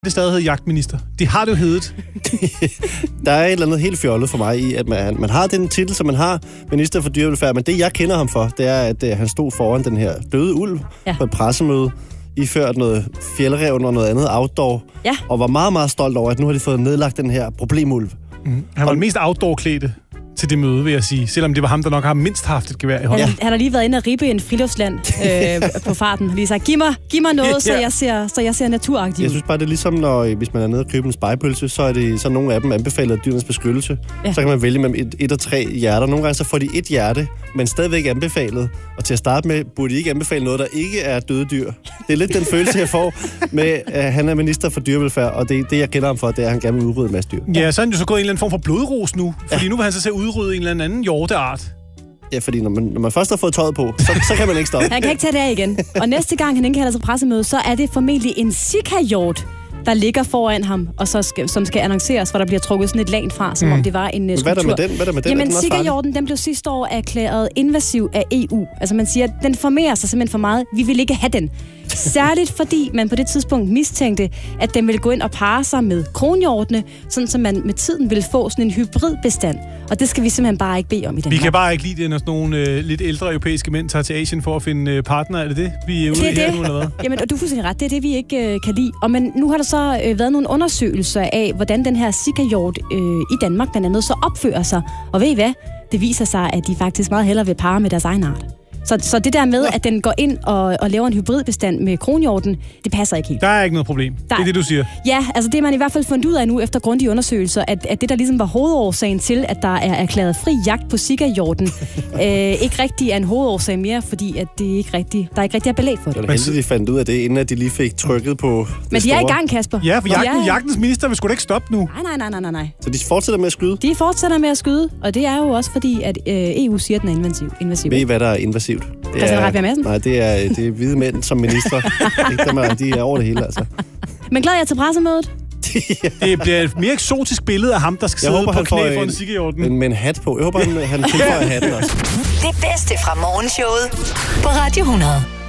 det stadig hedder jagtminister. Det har det jo heddet. Der er et eller andet helt fjollet for mig i, at man har den titel, som man har, minister for dyrevelfærd, men det, jeg kender ham for, det er, at han stod foran den her døde ulv på et pressemøde, iført noget fjeldrevn og noget andet outdoor, og var meget, meget stolt over, at nu har de fået nedlagt den her problemulv. Han var den mest outdoor-klædte til det møde, vil jeg sige. Selvom det var ham, der nok har mindst haft et gevær i hånden. Han har lige været inde og ribbe en friluftsland på farten. Lige sagt, giv mig noget, så jeg ser naturagtiv. Jeg synes bare, det er ligesom, når hvis man er nede og køber en spegepølse, så nogle af dem anbefaler dyrenes beskyttelse. Så kan man vælge mellem 1 og 3 hjerter. Nogle gange så får de 1 hjerte, men stadigvæk anbefalet. Og til at starte med, burde de ikke anbefale noget, der ikke er døde dyr. Det er lidt den følelse, jeg får med, at han er minister for dyrevelfærd, og det jeg kender ham for, det er, at han gerne vil udrydde en masse dyr. Ja, så er han jo så gået en eller anden form for blodros nu, fordi nu vil han så se udrydde en eller anden hjorteart. Ja, fordi når man først har fået tøjet på, så kan man ikke stoppe. Han kan ikke tage det af igen. Og næste gang han indkalder til pressemøde, så er det formentlig en sikahjort, der ligger foran ham, og som skal annonceres, hvor der bliver trukket sådan et lag fra, som om det var en skulptur. Hvad er der med den? Jamen, sikahjorten, den blev sidste år erklæret invasiv af EU. Altså man siger, at den formerer sig simpelthen for meget. Vi vil ikke have den. Særligt fordi man på det tidspunkt mistænkte, at den ville gå ind og parre sig med kronhjortene, sådan så man med tiden ville få sådan en hybridbestand. Og det skal vi simpelthen bare ikke bede om i Danmark. Vi kan bare ikke lide det, når sådan nogle lidt ældre europæiske mænd tager til Asien for at finde partner. Er det, vi er ude i her nu, eller hvad? Jamen, og du er fuldstændig ret. Det er det, vi ikke kan lide. Og men nu har der så været nogle undersøgelser af, hvordan den her sikahjort i Danmark blandt andet så opfører sig. Og ved I hvad? Det viser sig, at de faktisk meget hellere vil parre med deres egen art. Så det der med, at den går ind og laver en hybridbestand med kronhjorten, det passer ikke helt. Der er ikke noget problem. Det er det, du siger. Ja, altså det man i hvert fald fundet ud af nu efter grundige undersøgelser, at det der ligesom var hovedårsagen til, at der er erklæret fri jagt på sikahjorten, ikke rigtig er en hovedårsag mere, fordi at det ikke rigtig, der ikke rigtig er belæg for det. Det var heldigt, de fandt ud af det, inden at de lige fik trykket på det Men de store. er i gang, Kasper. Ja, for jagtens minister vil sgu da ikke stoppe nu. Nej. Så de fortsætter med at skyde? De fortsætter med at skyde, og det er jo også fordi, at EU siger, at den er invasiv. Ved I, hvad der er invasivt? Nej, det er hvide mænd som minister. De er over det hele, altså. Men glæder jeg til pressemødet? Det bliver et mere eksotisk billede af ham, der skal sidde på knæ for en sikahjorten. Med en hat på. Jeg håber, han tilføjer hatten også. Det bedste fra morgenshowet på Radio 100.